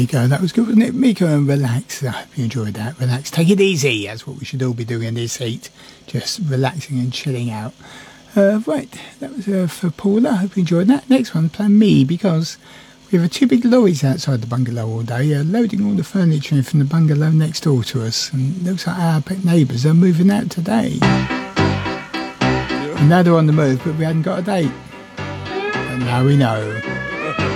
you go. That was good, wasn't it? Miko and Relax. I hope you enjoyed that. Relax. Take it easy. That's what we should all be doing in this heat. Just relaxing and chilling out. Right. That was for Paula. I hope you enjoyed that. Next one, Plan Me, because we have two big lorries outside the bungalow all day, loading all the furniture in from the bungalow next door to us. And it looks like our pet neighbours are moving out today. And now they're on the move, but we hadn't got a date. But now we know.